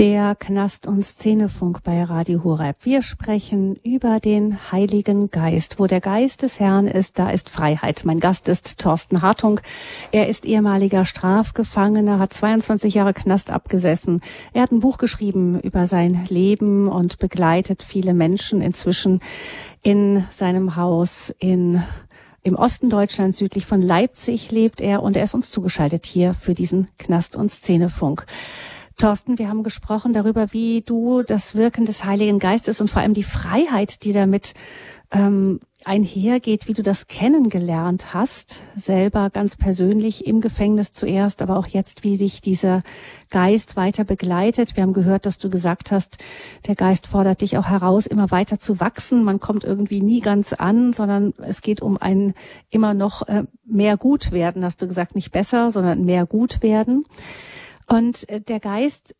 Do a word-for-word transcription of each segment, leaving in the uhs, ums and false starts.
Der Knast- und Szenefunk bei Radio Horeb. Wir sprechen über den Heiligen Geist. Wo der Geist des Herrn ist, da ist Freiheit. Mein Gast ist Thorsten Hartung. Er ist ehemaliger Strafgefangener, hat zweiundzwanzig Jahre Knast abgesessen. Er hat ein Buch geschrieben über sein Leben und begleitet viele Menschen inzwischen in seinem Haus in Im Osten Deutschlands, südlich von Leipzig, lebt er und er ist uns zugeschaltet hier für diesen Knast- und Szenefunk. Thorsten, wir haben gesprochen darüber, wie du das Wirken des Heiligen Geistes und vor allem die Freiheit, die damit ähm, einhergeht, wie du das kennengelernt hast, selber ganz persönlich im Gefängnis zuerst, aber auch jetzt, wie sich dieser Geist weiter begleitet. Wir haben gehört, dass du gesagt hast, der Geist fordert dich auch heraus, immer weiter zu wachsen. Man kommt irgendwie nie ganz an, sondern es geht um ein immer noch äh, mehr Gutwerden, hast du gesagt, nicht besser, sondern mehr Gutwerden. Und der Geist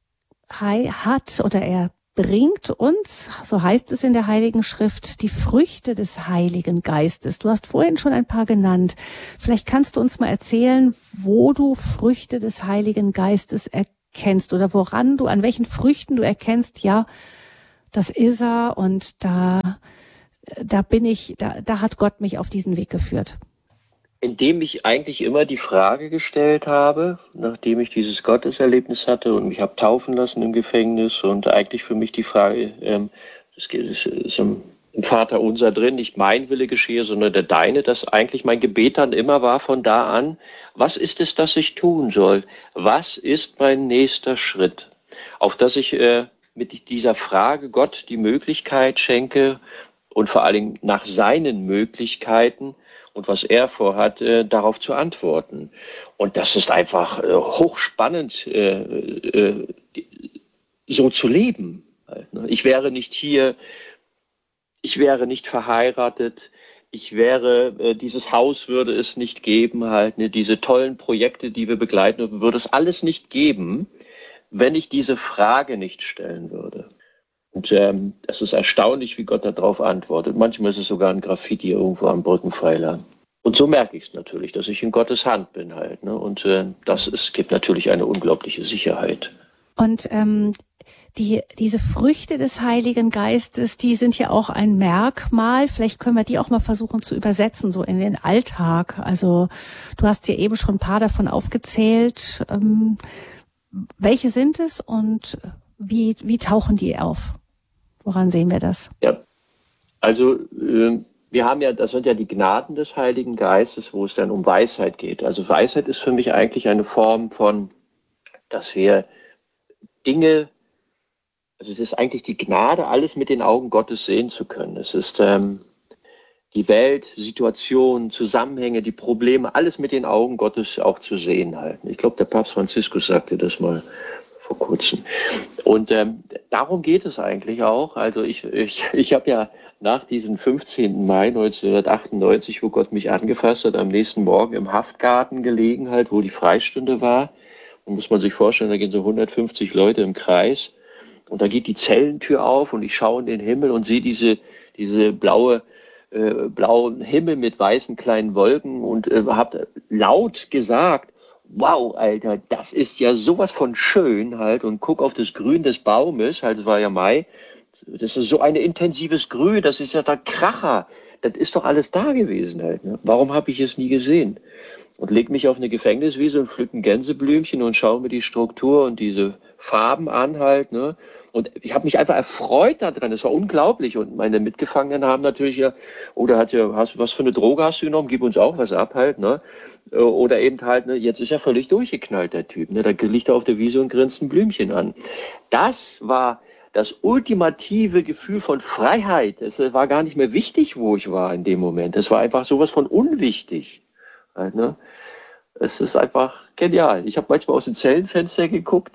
hat oder er bringt uns, so heißt es in der Heiligen Schrift, die Früchte des Heiligen Geistes. Du hast vorhin schon ein paar genannt. Vielleicht kannst du uns mal erzählen, wo du Früchte des Heiligen Geistes erkennst oder woran du, an welchen Früchten du erkennst, ja, das ist er und da, da bin ich, da, da hat Gott mich auf diesen Weg geführt. Indem ich eigentlich immer die Frage gestellt habe, nachdem ich dieses Gotteserlebnis hatte und mich habe taufen lassen im Gefängnis und eigentlich für mich die Frage, ähm, das ist, ist im, im Vater unser drin, nicht mein Wille geschehe, sondern der deine, dass eigentlich mein Gebet dann immer war von da an, was ist es, das ich tun soll? Was ist mein nächster Schritt? Auf dass ich äh, mit dieser Frage Gott die Möglichkeit schenke und vor allen Dingen nach seinen Möglichkeiten und was er vorhat, äh, darauf zu antworten. Und das ist einfach äh, hochspannend, äh, äh, so zu leben. Halt, ne? Ich wäre nicht hier, ich wäre nicht verheiratet, ich wäre, äh, dieses Haus würde es nicht geben, halt, ne? Diese tollen Projekte, die wir begleiten, würde es alles nicht geben, wenn ich diese Frage nicht stellen würde. Und ähm, es ist erstaunlich, wie Gott darauf antwortet. Manchmal ist es sogar ein Graffiti irgendwo am Brückenpfeiler. Und so merke ich es natürlich, dass ich in Gottes Hand bin halt. Ne? Und äh, das ist, gibt natürlich eine unglaubliche Sicherheit. Und ähm, die diese Früchte des Heiligen Geistes, die sind ja auch ein Merkmal. Vielleicht können wir die auch mal versuchen zu übersetzen, so in den Alltag. Also du hast ja eben schon ein paar davon aufgezählt. Ähm, welche sind es und wie, wie tauchen die auf? Woran sehen wir das? Ja, also äh, wir haben ja, das sind ja die Gnaden des Heiligen Geistes, wo es dann um Weisheit geht. Also Weisheit ist für mich eigentlich eine Form von, dass wir Dinge, also es ist eigentlich die Gnade, alles mit den Augen Gottes sehen zu können. Es ist ähm, die Welt, Situationen, Zusammenhänge, die Probleme, alles mit den Augen Gottes auch zu sehen halten. Ich glaube, der Papst Franziskus sagte das mal vor kurzem. Und ähm, darum geht es eigentlich auch. Also ich, ich, ich habe ja nach diesem fünfzehnten Mai neunzehnhundertachtundneunzig, wo Gott mich angefasst hat, am nächsten Morgen im Haftgarten gelegen, halt, wo die Freistunde war. Und muss man sich vorstellen, da gehen so hundertfünfzig Leute im Kreis. Und da geht die Zellentür auf und ich schaue in den Himmel und sehe diese, diese blaue, äh, blauen Himmel mit weißen kleinen Wolken und äh, habe laut gesagt, wow, Alter, das ist ja sowas von schön halt und guck auf das Grün des Baumes, halt, es war ja Mai, das ist so ein intensives Grün, das ist ja der Kracher, das ist doch alles da gewesen halt, ne? Warum habe ich es nie gesehen? Und leg mich auf eine Gefängniswiese und pflück ein Gänseblümchen und schaue mir die Struktur und diese Farben an halt, ne? Und ich habe mich einfach erfreut daran, es war unglaublich. Und meine Mitgefangenen haben natürlich ja, oder hat ja, hast, was für eine Droge hast du genommen, gib uns auch was ab halt, ne? Oder eben halt, ne, jetzt ist er völlig durchgeknallt, der Typ, ne? Da liegt er auf der Wiese und grinst ein Blümchen an. Das war das ultimative Gefühl von Freiheit. Es war gar nicht mehr wichtig, wo ich war in dem Moment. Es war einfach sowas von unwichtig. Halt, ne? Es ist einfach genial. Ich habe manchmal aus dem Zellenfenster geguckt.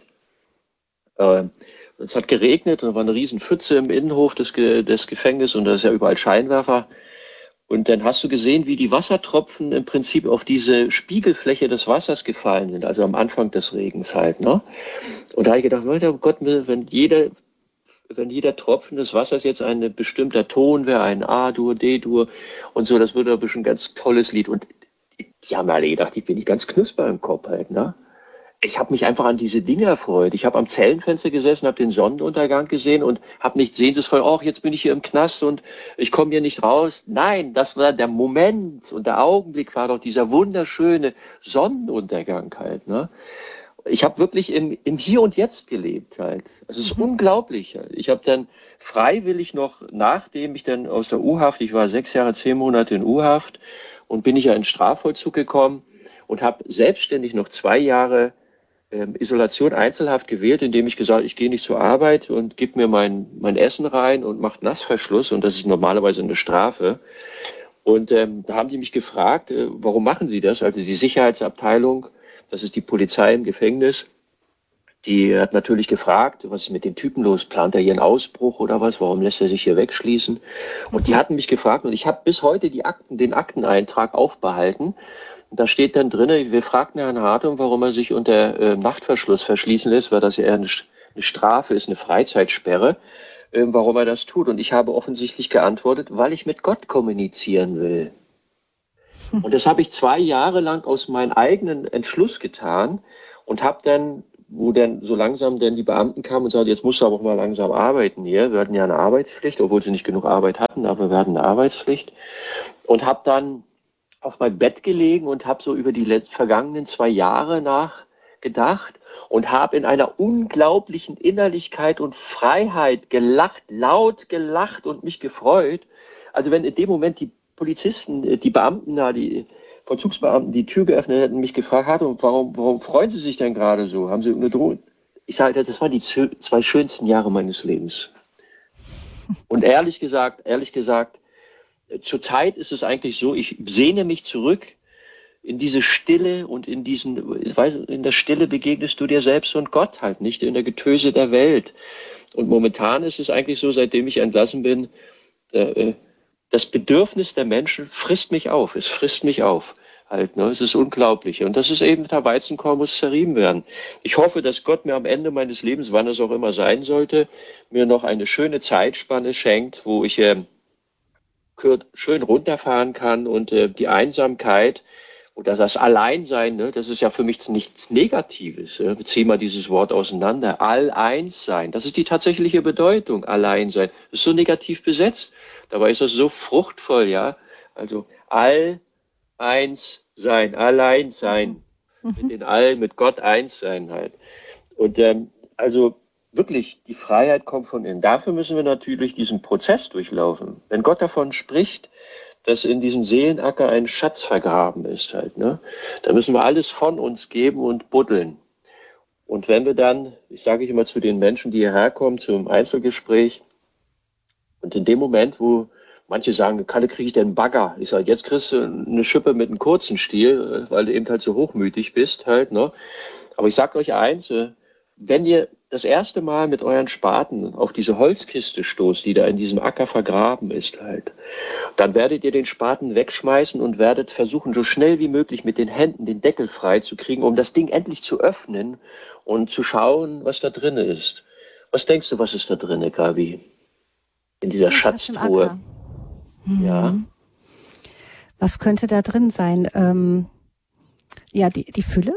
Äh, es hat geregnet und da war eine riesen Pfütze im Innenhof des, Ge- des Gefängnisses und da ist ja überall Scheinwerfer. Und dann hast du gesehen, wie die Wassertropfen im Prinzip auf diese Spiegelfläche des Wassers gefallen sind, also am Anfang des Regens halt. Ne? Und da habe ich gedacht, Leute, oh Gott, wenn jeder, wenn jeder Tropfen des Wassers jetzt ein bestimmter Ton wäre, ein A-Dur, D-Dur und so, das würde doch bestimmt ein ganz tolles Lied. Und die haben alle gedacht, ich bin nicht ganz knusper im Kopf halt. Ne? ich habe mich einfach an diese Dinge erfreut. Ich habe am Zellenfenster gesessen, habe den Sonnenuntergang gesehen und habe nicht sehnsuchtsvoll, oh, jetzt bin ich hier im Knast und ich komme hier nicht raus. Nein, das war der Moment und der Augenblick war doch dieser wunderschöne Sonnenuntergang halt. Ne? Ich habe wirklich im, im Hier und Jetzt gelebt halt. Es ist mhm. unglaublich. Halt. Ich habe dann freiwillig noch, nachdem ich dann aus der U-Haft, ich war sechs Jahre, zehn Monate in U-Haft und bin ich ja in Strafvollzug gekommen und habe selbstständig noch zwei Jahre ähm, Isolation Einzelhaft gewählt, indem ich gesagt habe, ich gehe nicht zur Arbeit und gib mir mein, mein Essen rein und macht Nassverschluss und das ist normalerweise eine Strafe. Und ähm, da haben die mich gefragt, äh, warum machen Sie das? Also die Sicherheitsabteilung, das ist die Polizei im Gefängnis, die hat natürlich gefragt, was ist mit dem Typen los? Plant er hier einen Ausbruch oder was? Warum lässt er sich hier wegschließen? Und die hatten mich gefragt und ich habe bis heute die Akten, den Akteneintrag aufbehalten. Und da steht dann drin, wir fragten Herrn Hartung, warum er sich unter äh, Nachtverschluss verschließen lässt, weil das ja eher eine, eine Strafe ist, eine Freizeitsperre, äh, warum er das tut. Und ich habe offensichtlich geantwortet, weil ich mit Gott kommunizieren will. Und das habe ich zwei Jahre lang aus meinem eigenen Entschluss getan und habe dann, wo dann so langsam dann die Beamten kamen und sagten, jetzt musst du aber auch mal langsam arbeiten hier. Wir hatten ja eine Arbeitspflicht, obwohl sie nicht genug Arbeit hatten, aber wir hatten eine Arbeitspflicht. Und habe dann auf mein Bett gelegen und habe so über die letzten, vergangenen zwei Jahre nachgedacht und habe in einer unglaublichen Innerlichkeit und Freiheit gelacht, laut gelacht und mich gefreut. Also wenn in dem Moment die Polizisten, die Beamten da, die Vollzugsbeamten die Tür geöffnet hätten und mich gefragt hatten, warum, warum freuen Sie sich denn gerade so? Haben Sie irgendeine Drohung? Ich sage, das waren die zwei schönsten Jahre meines Lebens. Und ehrlich gesagt, ehrlich gesagt, zurzeit ist es eigentlich so, ich sehne mich zurück in diese Stille und in diesen, ich weiß, in der Stille begegnest du dir selbst und Gott halt, nicht in der Getöse der Welt. Und momentan ist es eigentlich so, seitdem ich entlassen bin, äh, das Bedürfnis der Menschen frisst mich auf, es frisst mich auf. Halt, ne? Es ist unglaublich. Und das ist eben, der Weizenkorn muss zerrieben werden. Ich hoffe, dass Gott mir am Ende meines Lebens, wann es auch immer sein sollte, mir noch eine schöne Zeitspanne schenkt, wo ich äh, schön runterfahren kann und äh, die Einsamkeit oder das Alleinsein, ne, das ist ja für mich nichts Negatives. Ja? Bezieh mal dieses Wort auseinander. All-eins sein, das ist die tatsächliche Bedeutung, Alleinsein. Das ist so negativ besetzt. Dabei ist das so fruchtvoll, ja. Also all eins sein, allein sein, mhm. mit den All, mit Gott eins sein halt. Und ähm, also wirklich, die Freiheit kommt von innen. Dafür müssen wir natürlich diesen Prozess durchlaufen. Wenn Gott davon spricht, dass in diesem Seelenacker ein Schatz vergraben ist halt, ne, da müssen wir alles von uns geben und buddeln. Und wenn wir dann, ich sage ich immer zu den Menschen, die hierher kommen zum Einzelgespräch, und in dem Moment, wo manche sagen, Kalle, kriege ich denn einen Bagger? Ich sage, jetzt kriegst du eine Schippe mit einem kurzen Stiel, weil du eben halt so hochmütig bist halt, ne? Aber ich sage euch eins, wenn ihr das erste Mal mit euren Spaten auf diese Holzkiste stoßt, die da in diesem Acker vergraben ist halt, dann werdet ihr den Spaten wegschmeißen und werdet versuchen, so schnell wie möglich mit den Händen den Deckel frei zu kriegen, um das Ding endlich zu öffnen und zu schauen, was da drin ist. Was denkst du, was ist da drin, Gabi? In dieser Schatztruhe. Mhm. Ja. Was könnte da drin sein? Ähm, ja, die, die Fülle?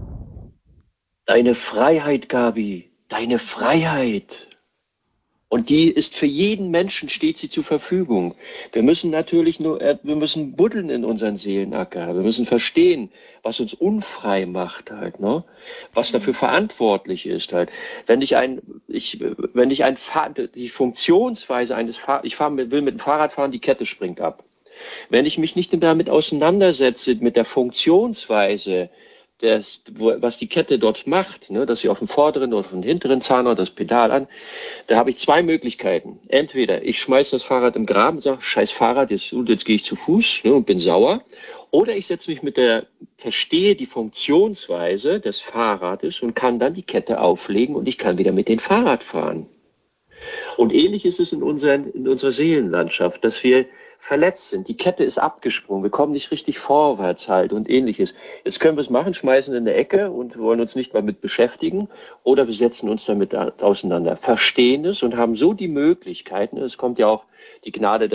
Deine Freiheit, Gabi. Deine Freiheit. Und die ist für jeden Menschen, steht sie zur Verfügung. Wir müssen natürlich nur, wir müssen buddeln in unseren Seelenacker. Wir müssen verstehen, was uns unfrei macht halt, ne? Was dafür verantwortlich ist halt. Wenn ich ein, ich, wenn ich ein, die Funktionsweise eines Fahrrads, ich fahr, will mit dem Fahrrad fahren, die Kette springt ab. Wenn ich mich nicht damit auseinandersetze, mit der Funktionsweise, Das, was die Kette dort macht, ne, dass sie auf dem vorderen oder auf dem hinteren Zahnrad das Pedal an, da habe ich zwei Möglichkeiten. Entweder ich schmeiße das Fahrrad im Graben und sage, scheiß Fahrrad, jetzt, jetzt gehe ich zu Fuß, ne, und bin sauer. Oder ich setze mich mit der, verstehe die Funktionsweise des Fahrrades und kann dann die Kette auflegen und ich kann wieder mit dem Fahrrad fahren. Und ähnlich ist es in, unseren, in unserer Seelenlandschaft, dass wir verletzt sind. Die Kette ist abgesprungen. Wir kommen nicht richtig vorwärts halt und ähnliches. Jetzt können wir es machen, schmeißen in eine Ecke und wollen uns nicht damit beschäftigen oder wir setzen uns damit auseinander, verstehen es und haben so die Möglichkeiten. Es kommt ja auch die Gnade des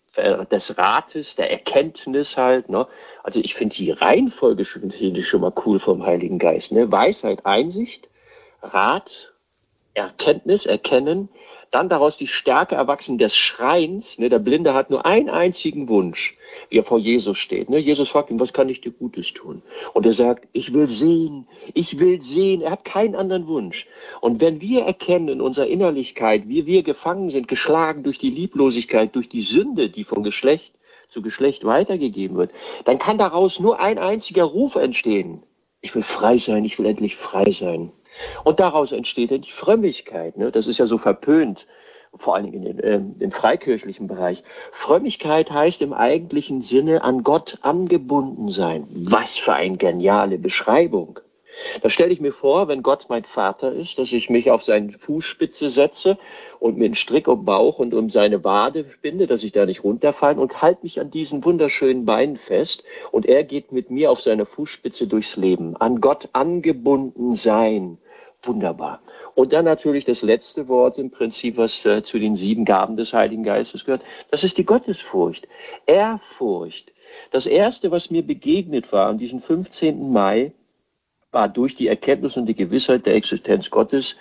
des Rates, der Erkenntnis halt. Ne? Also ich finde die Reihenfolge schon, finde ich schon mal cool vom Heiligen Geist. Ne? Weisheit, Einsicht, Rat, Erkenntnis, Erkennen, dann daraus die Stärke erwachsen des Schreins. Ne? Der Blinde hat nur einen einzigen Wunsch, wie er vor Jesus steht. Ne? Jesus fragt ihn, was kann ich dir Gutes tun? Und er sagt, ich will sehen, ich will sehen. Er hat keinen anderen Wunsch. Und wenn wir erkennen in unserer Innerlichkeit, wie wir gefangen sind, geschlagen durch die Lieblosigkeit, durch die Sünde, die von Geschlecht zu Geschlecht weitergegeben wird, dann kann daraus nur ein einziger Ruf entstehen. Ich will frei sein, ich will endlich frei sein. Und daraus entsteht dann die Frömmigkeit. Ne? Das ist ja so verpönt, vor allen Dingen in, äh, im freikirchlichen Bereich. Frömmigkeit heißt im eigentlichen Sinne an Gott angebunden sein. Was für eine geniale Beschreibung. Da stelle ich mir vor, wenn Gott mein Vater ist, dass ich mich auf seine Fußspitze setze und mir einen Strick um den Bauch und um seine Wade binde, dass ich da nicht runterfalle und halte mich an diesen wunderschönen Beinen fest und er geht mit mir auf seiner Fußspitze durchs Leben. An Gott angebunden sein. Wunderbar. Und dann natürlich das letzte Wort im Prinzip, was äh, zu den sieben Gaben des Heiligen Geistes gehört. Das ist die Gottesfurcht. Ehrfurcht. Das erste, was mir begegnet war an diesem fünfzehnten Mai, war durch die Erkenntnis und die Gewissheit der Existenz Gottes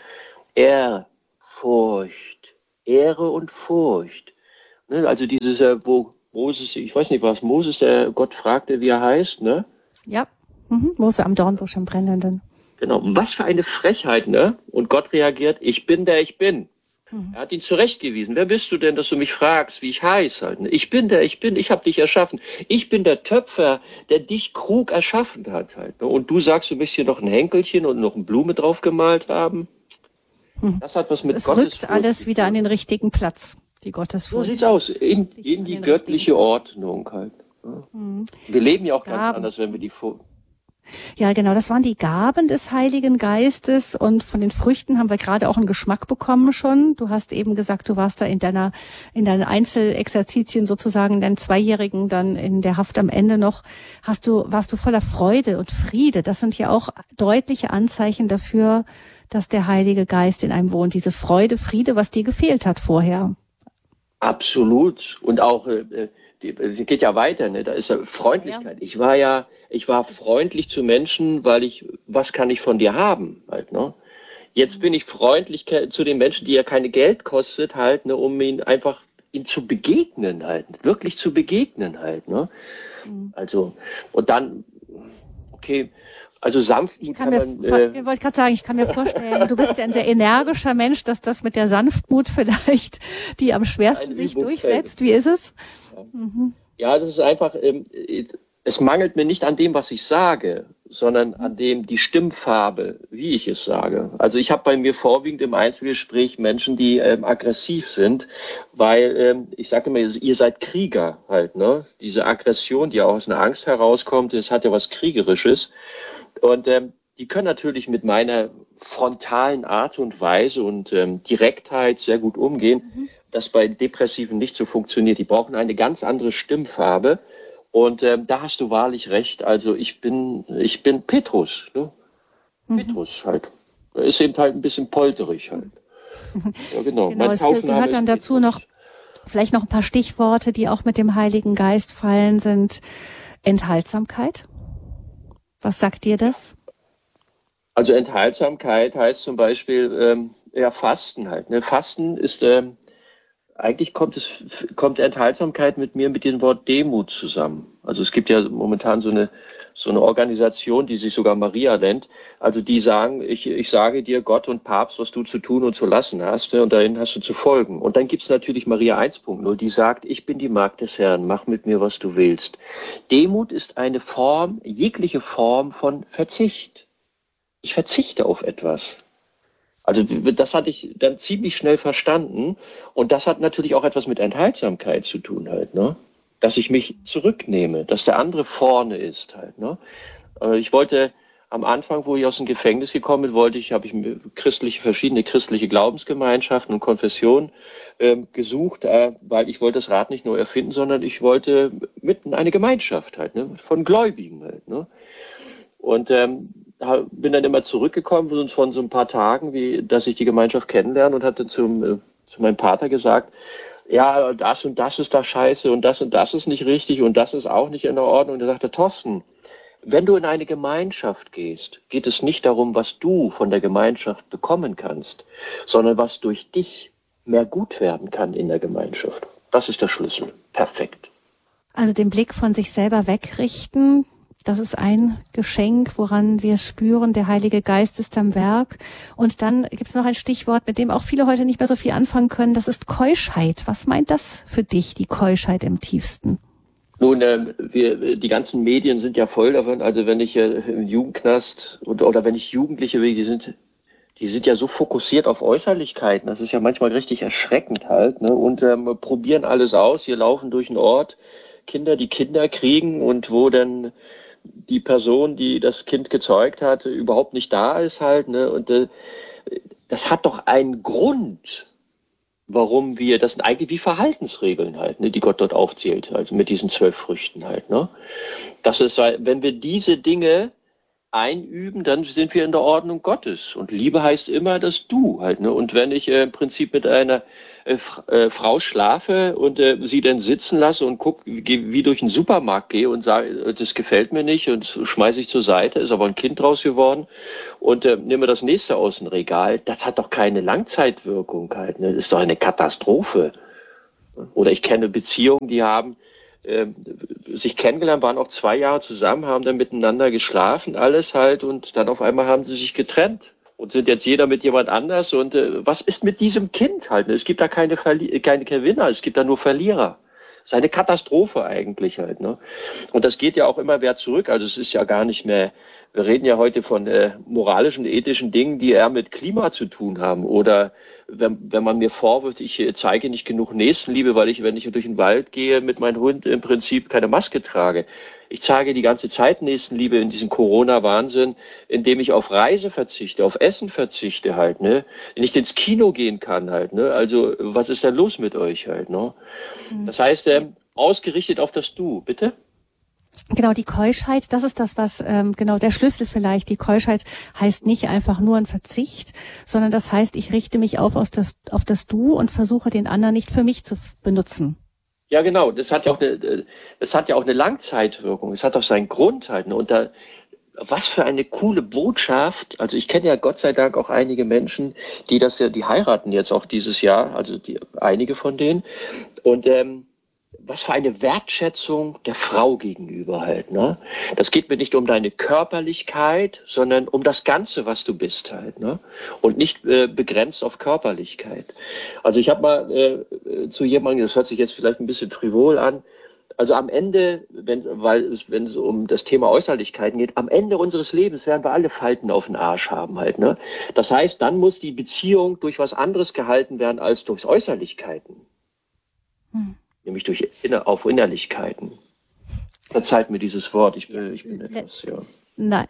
Ehrfurcht. Ehre und Furcht. Ne? Also dieses, äh, wo Moses, ich weiß nicht was, Moses, der Gott fragte, wie er heißt, ne? Ja, mhm. Mose am Dornbusch im Brennenden. Genau, was für eine Frechheit, ne? Und Gott reagiert, ich bin der ich bin. Mhm. Er hat ihn zurechtgewiesen. Wer bist du denn, dass du mich fragst, wie ich heiße? Halt, ne? Ich bin der ich bin, ich habe dich erschaffen. Ich bin der Töpfer, der dich Krug erschaffen hat. Halt, ne? Und du sagst, du möchtest hier noch ein Henkelchen und noch eine Blume drauf gemalt haben. Mhm. Das hat was mit Gottes. Es rückt alles wieder an den richtigen Platz, die Gottesfurcht. So sieht's aus, in, in die göttliche Ordnung halt. Ne? Mhm. Wir leben ja auch ganz anders, wenn wir die vor Ja, genau, das waren die Gaben des Heiligen Geistes und von den Früchten haben wir gerade auch einen Geschmack bekommen schon. Du hast eben gesagt, du warst da in deiner, in deinen Einzelexerzitien sozusagen, in deinen Zweijährigen, dann in der Haft am Ende noch, hast du, warst du voller Freude und Friede. Das sind ja auch deutliche Anzeichen dafür, dass der Heilige Geist in einem wohnt. Diese Freude, Friede, was dir gefehlt hat vorher. Absolut. Und auch, äh, die, die geht ja weiter, ne? Da ist ja Freundlichkeit. Ja. Ich war ja, ich war freundlich zu Menschen, weil ich, was kann ich von dir haben, halt, ne? Jetzt bin ich freundlich zu den Menschen, die ja keine Geld kostet, halt, ne, um ihnen einfach, ihnen zu begegnen, halt, wirklich zu begegnen, halt, ne? Mhm. Also, und dann, okay, also Sanftmut ich kann, kann man... Mir, äh, ich wollte gerade sagen, ich kann mir vorstellen, du bist ja ein sehr energischer Mensch, dass das mit der Sanftmut vielleicht die am schwersten sich durchsetzt. Wie ist es? Ja, mhm. ja, das ist einfach, ähm, es mangelt mir nicht an dem, was ich sage, sondern an dem, die Stimmfarbe, wie ich es sage. Also ich habe bei mir vorwiegend im Einzelgespräch Menschen, die ähm, aggressiv sind, weil ähm, ich sage immer, ihr seid Krieger halt, ne? Diese Aggression, die auch aus einer Angst herauskommt, das hat ja was Kriegerisches. Und ähm, die können natürlich mit meiner frontalen Art und Weise und ähm, Direktheit sehr gut umgehen, mhm. das bei Depressiven nicht so funktioniert. Die brauchen eine ganz andere Stimmfarbe. Und ähm, da hast du wahrlich recht. Also ich bin, ich bin Petrus, ne? Mhm. Petrus halt. Er ist eben halt ein bisschen polterig halt. Ja, genau. genau, es gehört dann dazu Petrus. Noch vielleicht noch ein paar Stichworte, die auch mit dem Heiligen Geist fallen, sind Enthaltsamkeit. Was sagt dir das? Also Enthaltsamkeit heißt zum Beispiel ähm, ja Fasten halt. Ne? Fasten ist ähm, eigentlich kommt es kommt Enthaltsamkeit mit mir mit dem Wort Demut zusammen. Also es gibt ja momentan so eine so eine Organisation, die sich sogar Maria nennt. Also die sagen, ich ich sage dir Gott und Papst, was du zu tun und zu lassen hast, und dahin hast du zu folgen. Und dann gibt es natürlich Maria eins Punkt null, die sagt, ich bin die Magd des Herrn, mach mit mir, was du willst. Demut ist eine Form, jegliche Form von Verzicht. Ich verzichte auf etwas. Also das hatte ich dann ziemlich schnell verstanden und das hat natürlich auch etwas mit Enthaltsamkeit zu tun halt, ne? Dass ich mich zurücknehme, dass der andere vorne ist halt, ne? Ich wollte am Anfang, wo ich aus dem Gefängnis gekommen bin, wollte ich, habe ich christliche, verschiedene christliche Glaubensgemeinschaften und Konfessionen äh, gesucht, äh, weil ich wollte das Rad nicht nur erfinden, sondern ich wollte mitten eine Gemeinschaft halt, ne? Von Gläubigen halt, ne? Und ähm, bin dann immer zurückgekommen von so ein paar Tagen, wie dass ich die Gemeinschaft kennenlerne und hatte zum, äh, zu meinem Pater gesagt, ja, das und das ist da scheiße und das und das ist nicht richtig und das ist auch nicht in der Ordnung. Und da sagte Thorsten, wenn du in eine Gemeinschaft gehst, geht es nicht darum, was du von der Gemeinschaft bekommen kannst, sondern was durch dich mehr gut werden kann in der Gemeinschaft. Das ist der Schlüssel. Perfekt. Also den Blick von sich selber wegrichten, das ist ein Geschenk, woran wir es spüren, der Heilige Geist ist am Werk. Und dann gibt es noch ein Stichwort, mit dem auch viele heute nicht mehr so viel anfangen können, das ist Keuschheit. Was meint das für dich, die Keuschheit im tiefsten? Nun, äh, wir, die ganzen Medien sind ja voll davon. Also wenn ich äh, im Jugendknast oder, oder wenn ich Jugendliche will, die sind, die sind ja so fokussiert auf Äußerlichkeiten. Das ist ja manchmal richtig erschreckend halt. Ne? Und ähm, probieren alles aus. Hier laufen durch einen Ort Kinder, die Kinder kriegen und wo dann die Person, die das Kind gezeugt hat, überhaupt nicht da ist halt. Ne? Und äh, das hat doch einen Grund, warum wir, das sind eigentlich wie Verhaltensregeln halt, ne, die Gott dort aufzählt, also mit diesen zwölf Früchten halt. Ne? Das ist, wenn wir diese Dinge einüben, dann sind wir in der Ordnung Gottes. Und Liebe heißt immer das Du halt. Ne? Und wenn ich äh, im Prinzip mit einer äh, äh, Frau schlafe und äh, sie dann sitzen lasse und gucke, wie, wie durch den Supermarkt gehe und sage, das gefällt mir nicht und schmeiße ich zur Seite, ist aber ein Kind draus geworden und äh, nehme das nächste aus dem Regal, das hat doch keine Langzeitwirkung halt. Ne? Das ist doch eine Katastrophe. Oder ich kenne Beziehungen, die haben äh, sich kennengelernt, waren auch zwei Jahre zusammen, haben dann miteinander geschlafen, alles halt, und dann auf einmal haben sie sich getrennt und sind jetzt jeder mit jemand anders. Und äh, was ist mit diesem Kind halt? Ne? Es gibt da keine, Verli- keine Gewinner, es gibt da nur Verlierer. Das ist eine Katastrophe eigentlich halt. Ne? Und das geht ja auch immer mehr zurück. Also es ist ja gar nicht mehr, wir reden ja heute von äh, moralischen, ethischen Dingen, die eher mit Klima zu tun haben. Oder wenn, wenn man mir vorwirft, ich äh, zeige nicht genug Nächstenliebe, weil ich, wenn ich durch den Wald gehe, mit meinem Hund im Prinzip keine Maske trage. Ich zeige die ganze Zeit Nächstenliebe in diesem Corona-Wahnsinn, indem ich auf Reise verzichte, auf Essen verzichte halt, ne? Nicht ins Kino gehen kann halt, ne? Also, was ist denn los mit euch halt, ne? Das heißt, ähm, ausgerichtet auf das Du, bitte? Genau, die Keuschheit, das ist das, was, ähm, genau, der Schlüssel vielleicht. Die Keuschheit heißt nicht einfach nur ein Verzicht, sondern das heißt, ich richte mich auf, aus das, auf das Du und versuche den anderen nicht für mich zu benutzen. Ja, genau. Das hat ja auch eine, das hat ja auch eine Langzeitwirkung. Es hat auch seinen Grund halt. Ne? Und da, was für eine coole Botschaft. Also ich kenne ja Gott sei Dank auch einige Menschen, die das ja, die heiraten jetzt auch dieses Jahr. Also die, einige von denen. Und ähm, was für eine Wertschätzung der Frau gegenüber halt. Ne? Das geht mir nicht um deine Körperlichkeit, sondern um das Ganze, was du bist halt. Ne? Und nicht äh, begrenzt auf Körperlichkeit. Also ich habe mal äh, zu jemandem, das hört sich jetzt vielleicht ein bisschen frivol an, also am Ende, wenn, weil es, wenn es um das Thema Äußerlichkeiten geht, am Ende unseres Lebens werden wir alle Falten auf den Arsch haben halt. Ne? Das heißt, dann muss die Beziehung durch was anderes gehalten werden als durch Äußerlichkeiten. Hm. Nämlich durch Inner- auf Innerlichkeiten. Verzeiht mir dieses Wort, ich bin, ich bin etwas, ja. Nein,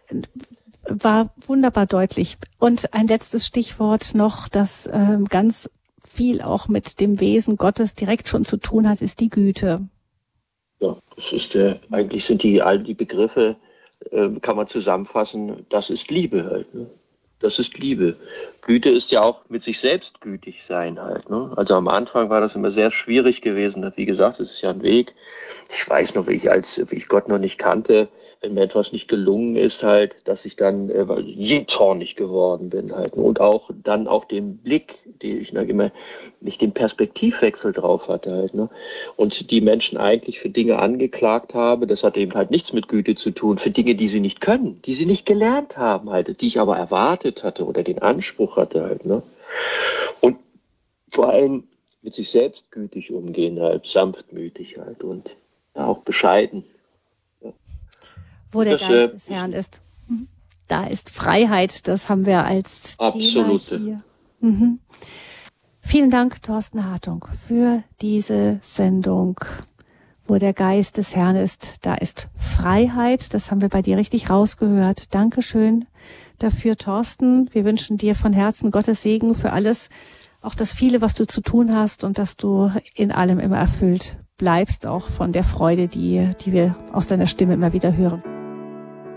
war wunderbar deutlich. Und ein letztes Stichwort noch, das ähm, ganz viel auch mit dem Wesen Gottes direkt schon zu tun hat, ist die Güte. Ja, das ist der, eigentlich sind die all die Begriffe, äh, kann man zusammenfassen, das ist Liebe halt, ne? Das ist Liebe. Güte ist ja auch mit sich selbst gütig sein halt. Ne? Also am Anfang war das immer sehr schwierig gewesen. Wie gesagt, es ist ja ein Weg. Ich weiß noch, wie ich als wie ich Gott noch nicht kannte, wenn mir etwas nicht gelungen ist halt, dass ich dann äh, je zornig geworden bin halt. Und auch dann auch den Blick, den ich immer nicht den Perspektivwechsel drauf hatte halt. Ne? Und die Menschen eigentlich für Dinge angeklagt habe, das hat eben halt nichts mit Güte zu tun, für Dinge, die sie nicht können, die sie nicht gelernt haben halt, die ich aber erwartet hatte oder den Anspruch hatte halt. Ne? Und vor allem mit sich selbst gütig umgehen halt, sanftmütig halt und ja, auch bescheiden. Ja. Wo der das, Geist äh, des Herrn ist. Da ist Freiheit, das haben wir als absolute. Thema hier. Mhm. Vielen Dank, Thorsten Hartung, für diese Sendung. Wo der Geist des Herrn ist, da ist Freiheit. Das haben wir bei dir richtig rausgehört. Dankeschön dafür, Thorsten. Wir wünschen dir von Herzen Gottes Segen für alles, auch das viele, was du zu tun hast und dass du in allem immer erfüllt bleibst, auch von der Freude, die, die wir aus deiner Stimme immer wieder hören.